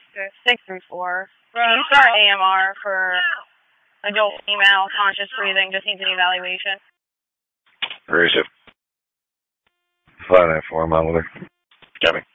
634. Start AMR for adult female, conscious breathing, just needs an evaluation. Where is it? 594, I'm on with her. Copy.